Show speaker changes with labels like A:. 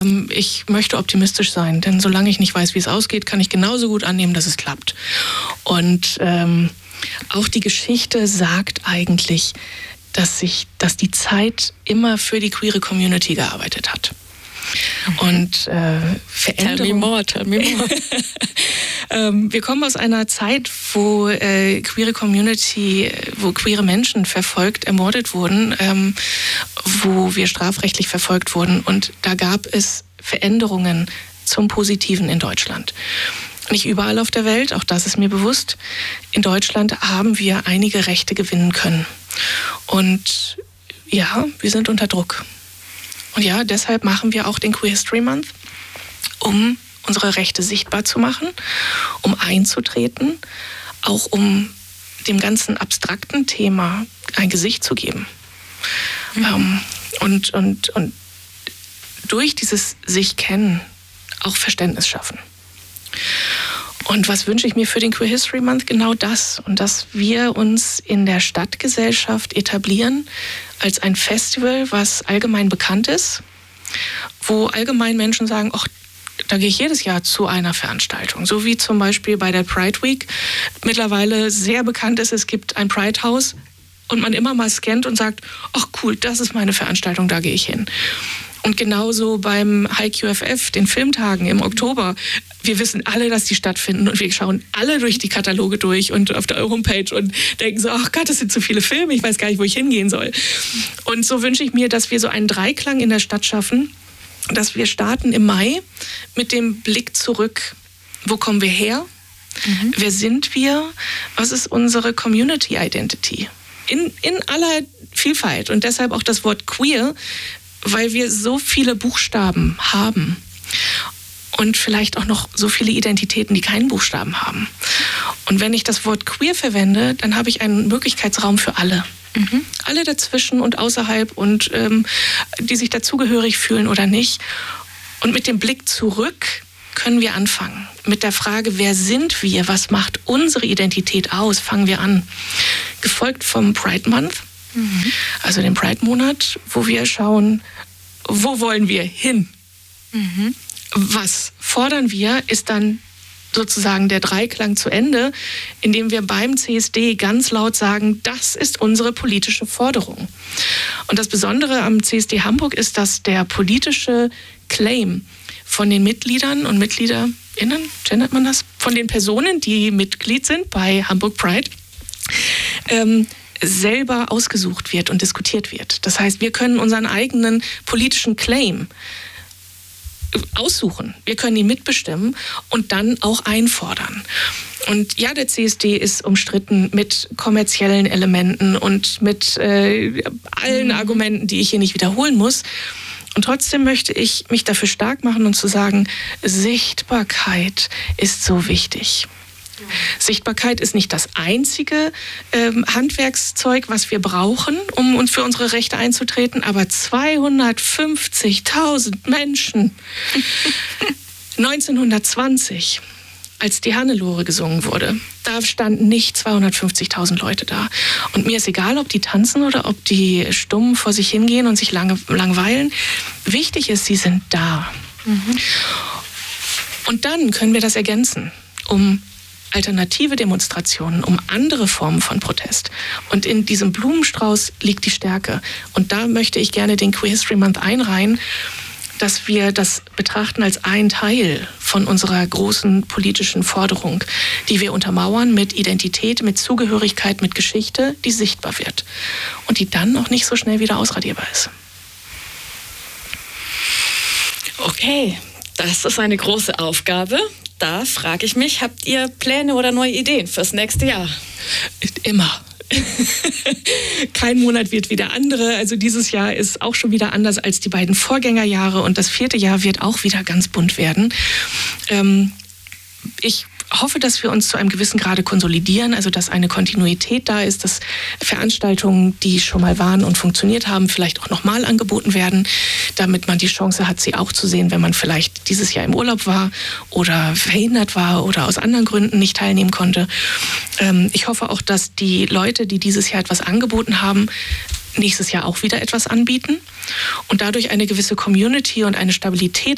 A: Ich möchte optimistisch sein, denn solange ich nicht weiß, wie es ausgeht, kann ich genauso gut annehmen, dass es klappt. Und auch die Geschichte sagt eigentlich, dass die Zeit immer für die queere Community gearbeitet hat. Und Veränderung.
B: Tell me more.
A: Wir kommen aus einer Zeit, wo queere Community, wo queere Menschen verfolgt, ermordet wurden, wo wir strafrechtlich verfolgt wurden. Und da gab es Veränderungen zum Positiven in Deutschland. Nicht überall auf der Welt, auch das ist mir bewusst. In Deutschland haben wir einige Rechte gewinnen können. Und ja, wir sind unter Druck. Und ja, deshalb machen wir auch den Queer History Month, um unsere Rechte sichtbar zu machen, um einzutreten, auch um dem ganzen abstrakten Thema ein Gesicht zu geben. Und durch dieses sich kennen auch Verständnis schaffen. Und was wünsche ich mir für den Queer History Month? Genau das. Und dass wir uns in der Stadtgesellschaft etablieren als ein Festival, was allgemein bekannt ist, wo allgemein Menschen sagen, ach, da gehe ich jedes Jahr zu einer Veranstaltung. So wie zum Beispiel bei der Pride Week mittlerweile sehr bekannt ist, es gibt ein Pride House und man immer mal scannt und sagt, ach cool, das ist meine Veranstaltung, da gehe ich hin. Und genauso beim HiQFF, den Filmtagen im Oktober. Wir wissen alle, dass die stattfinden und wir schauen alle durch die Kataloge durch und auf der Homepage und denken so, ach Gott, das sind zu viele Filme, ich weiß gar nicht, wo ich hingehen soll. Und so wünsche ich mir, dass wir so einen Dreiklang in der Stadt schaffen, dass wir starten im Mai mit dem Blick zurück. Wo kommen wir her? Wer sind wir? Was ist unsere Community Identity? In aller Vielfalt und deshalb auch das Wort queer, weil wir so viele Buchstaben haben und vielleicht auch noch so viele Identitäten, die keinen Buchstaben haben. Und wenn ich das Wort queer verwende, dann habe ich einen Möglichkeitsraum für alle. Alle dazwischen und außerhalb und die sich dazugehörig fühlen oder nicht. Und mit dem Blick zurück können wir anfangen. Mit der Frage, wer sind wir? Was macht unsere Identität aus? Fangen wir an. Gefolgt vom Pride Month. Also den Pride-Monat, wo wir schauen, wo wollen wir hin? Was fordern wir, ist dann sozusagen der Dreiklang zu Ende, indem wir beim CSD ganz laut sagen, das ist unsere politische Forderung. Und das Besondere am CSD Hamburg ist, dass der politische Claim von den Mitgliedern und MitgliederInnen, gendert man das? Von den Personen, die Mitglied sind bei Hamburg Pride, selber ausgesucht wird und diskutiert wird. Das heißt, wir können unseren eigenen politischen Claim aussuchen. Wir können ihn mitbestimmen und dann auch einfordern. Und ja, der CSD ist umstritten mit kommerziellen Elementen und mit allen Argumenten, die ich hier nicht wiederholen muss. Und trotzdem möchte ich mich dafür stark machen und zu sagen, Sichtbarkeit ist so wichtig. Sichtbarkeit ist nicht das einzige Handwerkszeug, was wir brauchen, um uns für unsere Rechte einzutreten, aber 250.000 Menschen 1920, als die Hannelore gesungen wurde, da standen nicht 250.000 Leute da. Und mir ist egal, ob die tanzen oder ob die stumm vor sich hingehen und sich langweilen. Wichtig ist, sie sind da. Und dann können wir das ergänzen, um alternative Demonstrationen, um andere Formen von Protest. Und in diesem Blumenstrauß liegt die Stärke. Und da möchte ich gerne den Queer History Month einreihen, dass wir das betrachten als ein Teil von unserer großen politischen Forderung, die wir untermauern mit Identität, mit Zugehörigkeit, mit Geschichte, die sichtbar wird und die dann auch nicht so schnell wieder ausradierbar ist.
B: Okay, das ist eine große Aufgabe. Da frage ich mich, habt ihr Pläne oder neue Ideen fürs nächste Jahr?
A: Immer. Kein Monat wird wie der andere. Also dieses Jahr ist auch schon wieder anders als die beiden Vorgängerjahre und das 4. Jahr wird auch wieder ganz bunt werden. Ich hoffe, dass wir uns zu einem gewissen Grade konsolidieren, also dass eine Kontinuität da ist, dass Veranstaltungen, die schon mal waren und funktioniert haben, vielleicht auch nochmal angeboten werden, damit man die Chance hat, sie auch zu sehen, wenn man vielleicht dieses Jahr im Urlaub war oder verhindert war oder aus anderen Gründen nicht teilnehmen konnte. Ich hoffe auch, dass die Leute, die dieses Jahr etwas angeboten haben, nächstes Jahr auch wieder etwas anbieten und dadurch eine gewisse Community und eine Stabilität